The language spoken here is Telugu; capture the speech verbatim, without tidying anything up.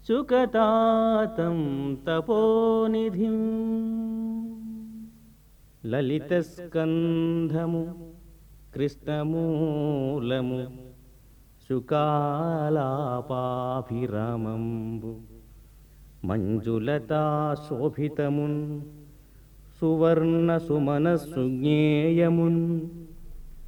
సుకతాతం తపోనిధిం లలితస్కంధము కృష్ణమూలము శుకాలాపాభిరామంబు మంజులతా శోభితమున్ సువర్ణ సుమనస్సు జ్ఞేయమున్